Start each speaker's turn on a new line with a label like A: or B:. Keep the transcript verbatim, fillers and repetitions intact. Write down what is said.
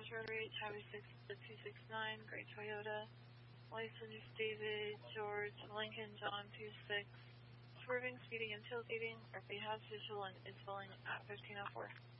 A: Rotary, Tabby six two six nine, Gray Toyota. License David George Lincoln John two six. Swerving, speeding, and tailgating. R P has visual and is filling at fifteen oh four.